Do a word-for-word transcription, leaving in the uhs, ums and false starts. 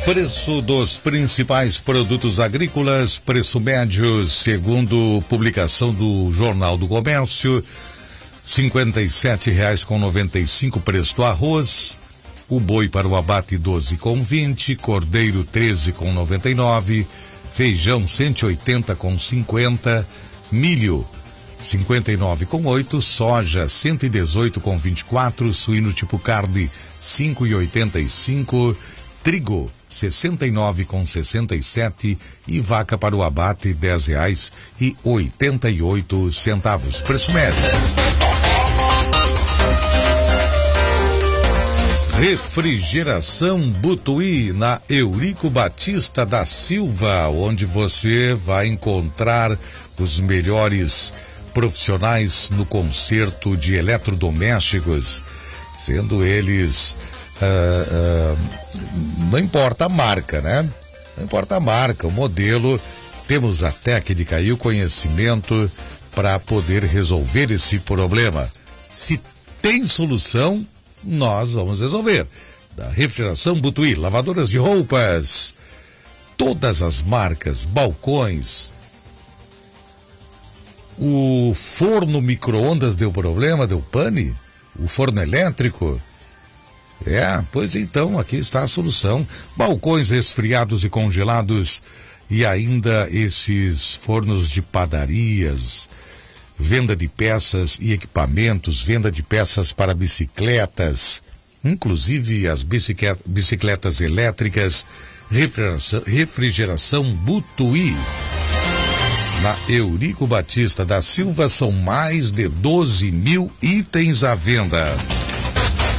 Preço dos principais produtos agrícolas, preço médio, segundo publicação do Jornal do Comércio, cinquenta e sete reais com noventa e cinco preço do arroz, o boi para o abate doze com vinte, cordeiro treze com noventa e nove, feijão cento e oitenta com cinquenta, milho cinquenta e nove com oito, soja cento e dezoito com vinte e quatro, suíno tipo carne cinco e oitenta e cinco, trigo sessenta e nove com sessenta e sete e vaca para o abate dez reais e oitenta e oito centavos. Preço médio. Refrigeração Butuí, na Eurico Batista da Silva, onde você vai encontrar os melhores profissionais no conserto de eletrodomésticos, sendo eles uh, uh, não importa a marca, né? Não importa a marca, o modelo, temos a técnica e o conhecimento para poder resolver esse problema. Se tem solução, nós vamos resolver. Da Refrigeração Butuí, lavadoras de roupas, todas as marcas, balcões. O forno micro-ondas deu problema, deu pane? O forno elétrico? É, pois então, aqui está a solução. Balcões resfriados e congelados e ainda esses fornos de padarias, venda de peças e equipamentos, venda de peças para bicicletas, inclusive as bicicletas, bicicletas elétricas, refrigeração, refrigeração Butuí. Na Eurico Batista da Silva são mais de doze mil itens à venda.